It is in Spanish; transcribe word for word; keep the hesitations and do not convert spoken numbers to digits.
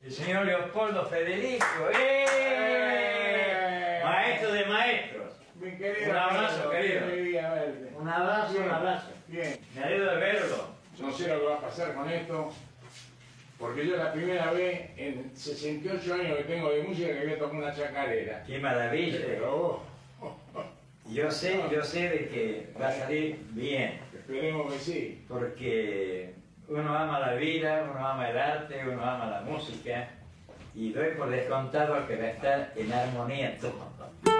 El señor Leopoldo Federico, ¡eh! ¡Eh! Maestro de maestros. Mi querido, un abrazo, querido. Verte. Un abrazo, Bien. un abrazo. Bien. Me alegro de verlo. No sé lo que va a pasar con esto, porque yo la primera vez en sesenta y ocho años que tengo de música que voy a tocar una chacarera. ¡Qué maravilla! Pero, oh, oh, oh. Yo sé, yo sé de que va a salir bien. Esperemos que sí. Porque uno ama la vida, uno ama el arte, uno ama la música y doy por descontado que va a estar en armonía todo.